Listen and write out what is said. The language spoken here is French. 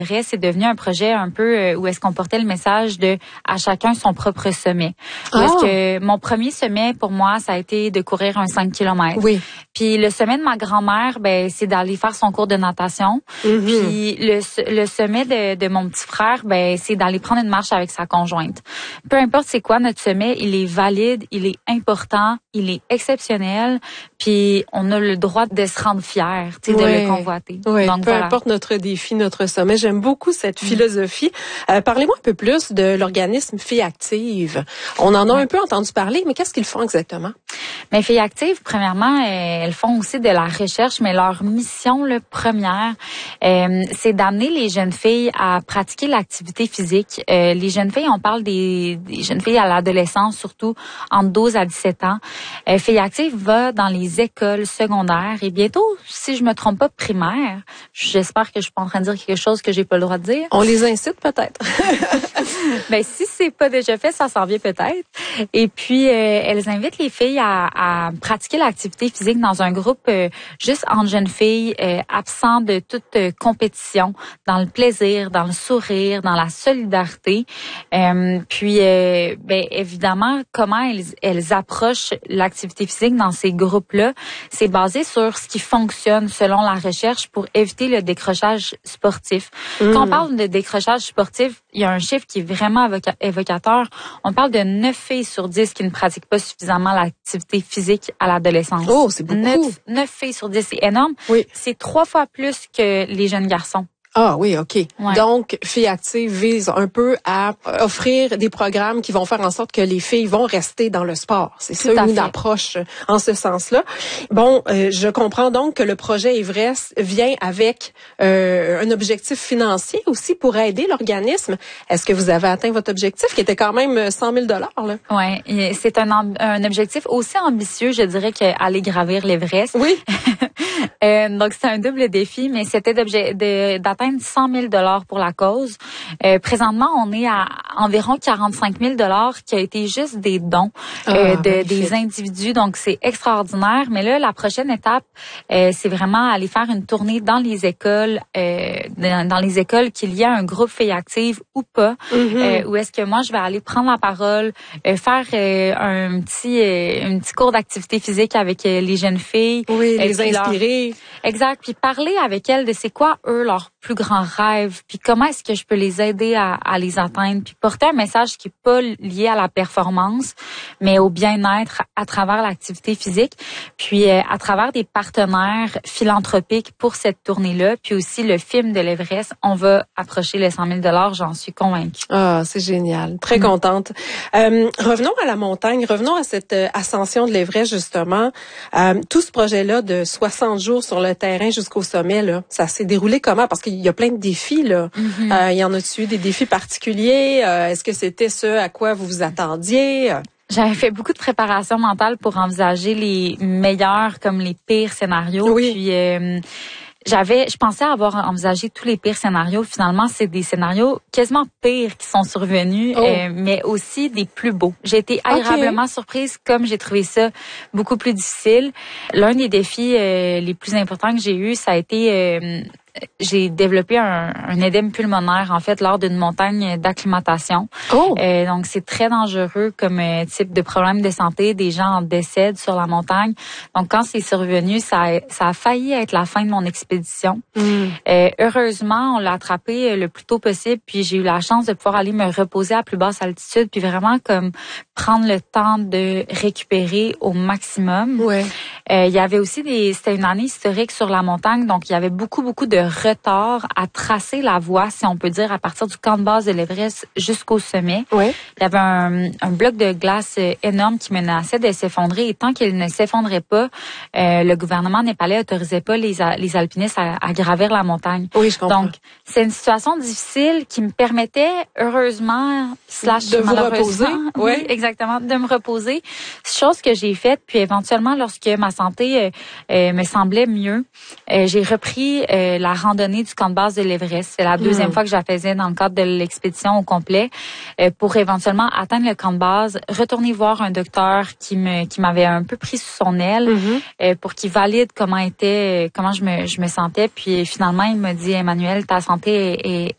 C'est devenu un projet un peu où est-ce qu'on portait le message de à chacun son propre sommet. Où est-ce que mon premier sommet pour moi, ça a été de courir un 5 km. Oui. Puis le sommet de ma grand-mère, c'est d'aller faire son cours de natation. Puis le sommet de mon petit frère, c'est d'aller prendre une marche avec sa conjointe. Peu importe c'est quoi notre sommet, il est valide, il est important, il est exceptionnel. Puis on a le droit de se rendre fier, de le convoiter. Oui, donc peu importe notre défi, notre sommet. J'aime beaucoup cette philosophie. Parlez-moi un peu plus de l'organisme Filles Actives. On en a un peu entendu parler, mais qu'est-ce qu'ils font exactement? Mais Filles Actives, premièrement, elles font aussi de la recherche, mais leur mission première, c'est d'amener les jeunes filles à pratiquer l'activité physique. Les jeunes filles, on parle des jeunes filles à l'adolescence, surtout entre 12 à 17 ans. Filles Actives va dans les écoles secondaires et bientôt, si je me trompe pas, primaire. J'espère que je suis pas en train de dire quelque chose que j'ai pas le droit de dire. On les incite peut-être. Si c'est pas déjà fait, ça s'en vient peut-être. Et puis, elles invitent les filles à pratiquer l'activité physique dans un groupe juste entre jeunes filles, absent de toute compétition, dans le plaisir, dans le sourire, dans la solidarité. Puis, évidemment, comment elles approchent l'activité physique dans ces groupes-là, c'est basé sur ce qui fonctionne selon la recherche pour éviter le décrochage sportif. Quand on parle de décrochage sportif, il y a un chiffre qui est vraiment évocateur. On parle de 9 filles sur 10 qui ne pratiquent pas suffisamment l'activité physique à l'adolescence. Oh, c'est beaucoup. 9 filles sur 10, c'est énorme. Oui. C'est 3 fois plus que les jeunes garçons. Ah oui, OK. Ouais. Donc, Filles Actives vise un peu à offrir des programmes qui vont faire en sorte que les filles vont rester dans le sport. C'est ça une approche en ce sens-là. Bon, je comprends donc que le projet Everest vient avec un objectif financier aussi pour aider l'organisme. Est-ce que vous avez atteint votre objectif qui était quand même 100 000 là? Oui, c'est un objectif aussi ambitieux, je dirais, qu'aller gravir l'Everest. Oui. Donc, c'est un double défi, mais c'était d'atteindre 100 000 $ pour la cause. Présentement, on est à environ 45 000 $ qui a été juste des dons des individus. Donc, c'est extraordinaire. Mais là, la prochaine étape, c'est vraiment aller faire une tournée dans les écoles, qu'il y a un groupe Filles Actives ou pas. Où est-ce que moi, je vais aller prendre la parole, faire un petit cours d'activité physique avec les jeunes filles. Oui, les inspirer. Exact. Puis parler avec elles de c'est quoi, eux, leurs plus grands rêves, puis comment est-ce que je peux les aider à les atteindre, puis porter un message qui est pas lié à la performance, mais au bien-être à travers l'activité physique, puis à travers des partenaires philanthropiques pour cette tournée-là, puis aussi le film de l'Everest, on va approcher les 100 000 $, j'en suis convaincue. Ah, c'est génial. Très contente. Revenons à la montagne, revenons à cette ascension de l'Everest, justement. Tout ce projet-là de 60 jours sur le terrain jusqu'au sommet, là, ça s'est déroulé comment? Parce qu'il y a plein de défis, là. Il y en a-tu des défis particuliers? Est-ce que c'était ce à quoi vous vous attendiez? J'avais fait beaucoup de préparation mentale pour envisager les meilleurs comme les pires scénarios. Oui. Puis je pensais avoir envisagé tous les pires scénarios. Finalement, c'est des scénarios quasiment pires qui sont survenus, mais aussi des plus beaux. J'ai été agréablement surprise, comme j'ai trouvé ça beaucoup plus difficile. L'un des défis les plus importants que j'ai eu, ça a été j'ai développé un édème pulmonaire, en fait, lors d'une montagne d'acclimatation. Donc, c'est très dangereux comme type de problème de santé. Des gens en décèdent sur la montagne. Donc, quand c'est survenu, ça a failli être la fin de mon expédition. Heureusement, on l'a attrapé le plus tôt possible, puis j'ai eu la chance de pouvoir aller me reposer à plus basse altitude, puis vraiment comme prendre le temps de récupérer au maximum. Il y avait aussi c'était une année historique sur la montagne, donc il y avait beaucoup de retard à tracer la voie, si on peut dire, à partir du camp de base de l'Everest jusqu'au sommet. Il y avait un bloc de glace énorme qui menaçait de s'effondrer, et tant qu'il ne s'effondrait pas, le gouvernement népalais autorisait pas les alpinistes à gravir la montagne. Oui, je comprends. Donc, c'est une situation difficile qui me permettait, heureusement, de vous reposer. Oui, exactement, de me reposer. Chose que j'ai faite, puis éventuellement, lorsque ma santé me semblait mieux, j'ai repris la randonnée du camp de base de l'Everest. C'est la deuxième fois que je la faisais dans le cadre de l'expédition au complet, pour éventuellement atteindre le camp de base, retourner voir un docteur qui m'avait un peu pris sous son aile, pour qu'il valide comment je me sentais. Puis finalement, il m'a dit, Emmanuelle, ta santé